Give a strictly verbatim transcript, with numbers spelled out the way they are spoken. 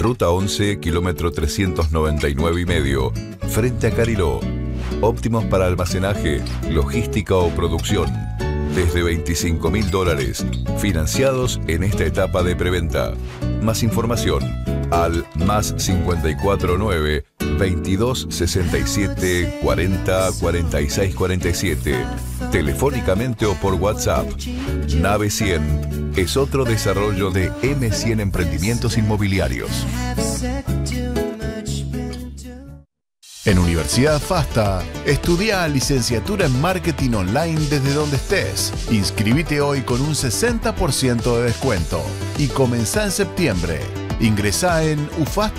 Ruta once, kilómetro trescientos noventa y nueve y medio, frente a Cariló. Óptimos para almacenaje, logística o producción. Desde veinticinco mil dólares, financiados en esta etapa de preventa. Más información al más cincuenta y cuatro nueve, veintidós sesenta y siete, cuarenta, cuarenta y seis cuarenta y siete. Telefónicamente o por WhatsApp. Nave cien es otro desarrollo de eme cien Emprendimientos Inmobiliarios. En Universidad FASTA, estudia licenciatura en Marketing Online desde donde estés. Inscribite hoy con un sesenta por ciento de descuento y comenzá en septiembre. Ingresá en ufasta